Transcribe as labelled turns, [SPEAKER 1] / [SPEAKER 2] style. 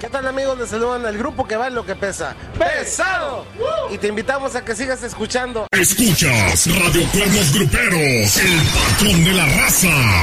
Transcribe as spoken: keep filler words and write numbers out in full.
[SPEAKER 1] ¿Qué tal, amigos? Les saludan el grupo que va en lo que pesa. ¡Pesado! Y te invitamos a que sigas escuchando.
[SPEAKER 2] Escuchas Radio Cuernos Gruperos, el patrón de la raza.